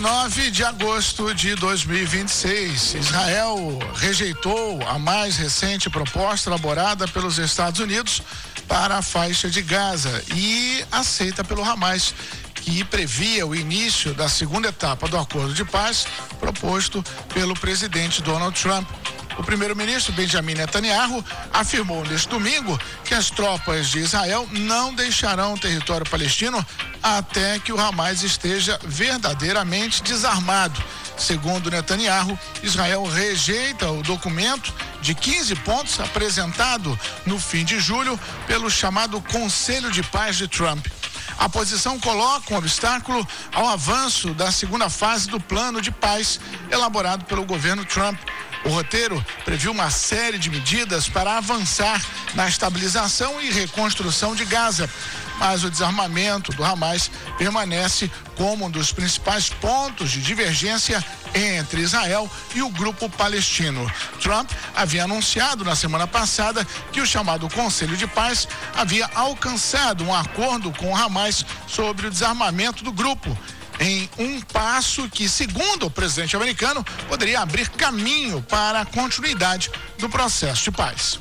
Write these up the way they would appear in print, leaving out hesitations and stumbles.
19 de agosto de 2026, Israel rejeitou a mais recente proposta elaborada pelos Estados Unidos para a faixa de Gaza e aceita pelo Hamas, que previa o início da segunda etapa do acordo de paz proposto pelo presidente Donald Trump. O primeiro-ministro Benjamin Netanyahu afirmou neste domingo que as tropas de Israel não deixarão o território palestino até que o Hamas esteja verdadeiramente desarmado. Segundo Netanyahu, Israel rejeita o documento de 15 pontos apresentado no fim de julho pelo chamado Conselho de Paz de Trump. A posição coloca um obstáculo ao avanço da segunda fase do plano de paz elaborado pelo governo Trump. O roteiro previu uma série de medidas para avançar na estabilização e reconstrução de Gaza, mas o desarmamento do Hamas permanece como um dos principais pontos de divergência entre Israel e o grupo palestino. Trump havia anunciado na semana passada que o chamado Conselho de Paz havia alcançado um acordo com o Hamas sobre o desarmamento do grupo, em um passo que, segundo o presidente americano, poderia abrir caminho para a continuidade do processo de paz.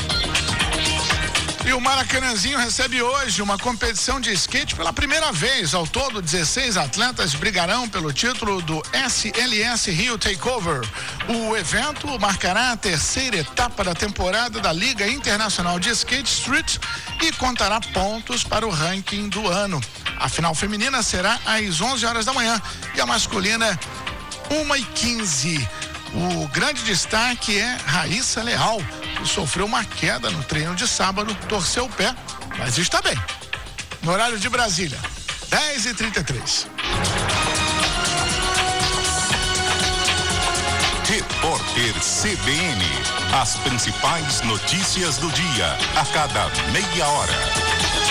E o Maracanãzinho recebe hoje uma competição de skate pela primeira vez. Ao todo, 16 atletas brigarão pelo título do SLS Rio Takeover. O evento marcará a terceira etapa da temporada da Liga Internacional de Skate Street e contará pontos para o ranking do ano. A final feminina será às 11 horas da manhã e a masculina 1h15. O grande destaque é Raíssa Leal, que sofreu uma queda no treino de sábado, torceu o pé, mas está bem. No horário de Brasília, 10h33. Repórter CBN. As principais notícias do dia, a cada meia hora.